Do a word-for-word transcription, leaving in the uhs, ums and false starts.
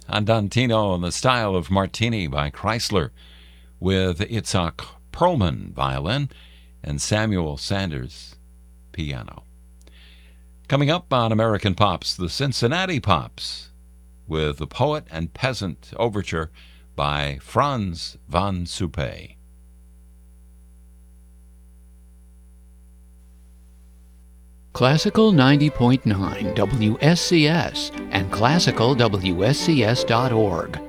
Andantino in the style of Martini by Chrysler, with Itzhak Perlman violin and Samuel Sanders piano. Coming up on American Pops, the Cincinnati Pops, with the Poet and Peasant Overture by Franz von Suppé. Classical ninety point nine W S C S and classical W S C S dot org